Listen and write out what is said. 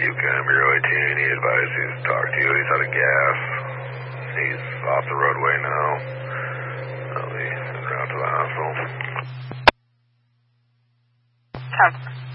UCAM, Bureau 18, he advised he's talked to you. He's out of gas. He's off the roadway now. He's en route to the hospital. 10.